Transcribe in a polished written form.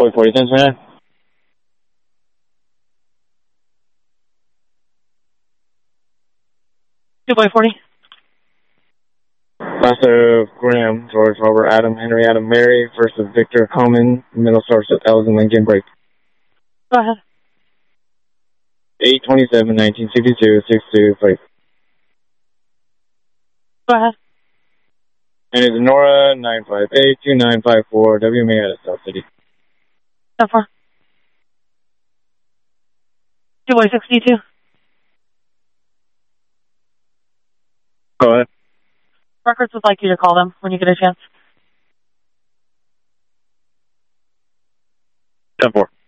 Boy 40, thanks, man. Boy 40. Last of Graham, George, Robert, Adam, Henry, Adam, Mary, first of Victor, Coleman, middle source of Elgin, Lincoln, break. Go ahead. 8/27, 1962, 62, fight. Go ahead. And it's Nora, 958-2954, WMA out of South City. 10-4. Boy 62. Go ahead. Records would like you to call them when you get a chance. 10-4.